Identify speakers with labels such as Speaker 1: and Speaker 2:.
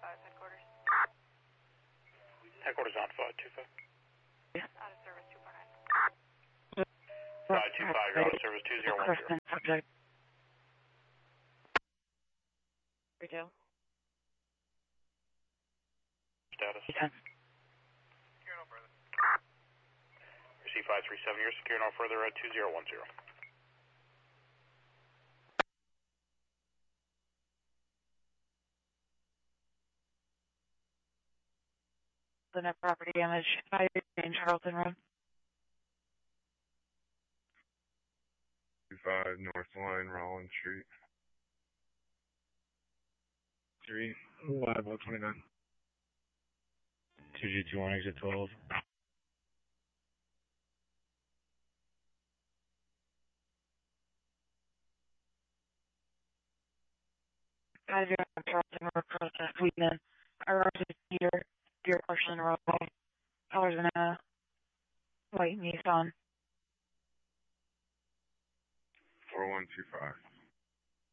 Speaker 1: headquarters.
Speaker 2: Headquarters on 525.
Speaker 1: Out of service 249.
Speaker 2: 525, you're out of service 2010.
Speaker 3: Subject. Retail.
Speaker 2: Status.
Speaker 3: Yes.
Speaker 2: Secure no further. Receive 537, you're secure no further at 2010.
Speaker 3: The net property damage, 5 in Charlton Road.
Speaker 4: 25 North Line, Rollins Street. 3, Live 29.
Speaker 5: 2G21, exit 12.
Speaker 3: Charlton Road, process, Wheaton. RRC Deer Portion Roadway. Colors in a white Nissan.
Speaker 4: 4125.